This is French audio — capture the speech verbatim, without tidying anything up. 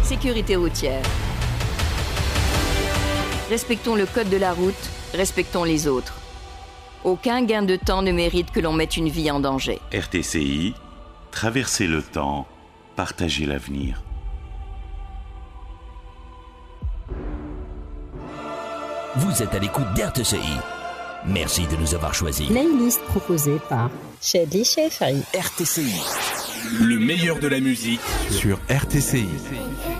Sécurité routière. Respectons le code de la route, respectons les autres. Aucun gain de temps ne mérite que l'on mette une vie en danger. R T C I, traverser le temps, partager l'avenir. Vous êtes à l'écoute d'R T C I. Merci de nous avoir choisis. Playlist proposée par Shadley Shefari. R T C I. Le meilleur de la musique sur R T C I.